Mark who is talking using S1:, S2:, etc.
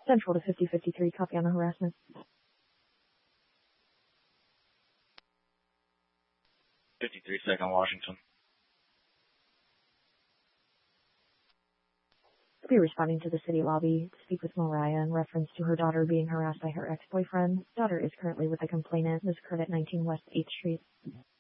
S1: Central to 5053, copy on the harassment.
S2: 53 Washington.
S1: I'll be responding to the city lobby to speak with Mariah in reference to her daughter being harassed by her ex-boyfriend. Daughter is currently with a complainant. This occurred at 19 West 8th Street.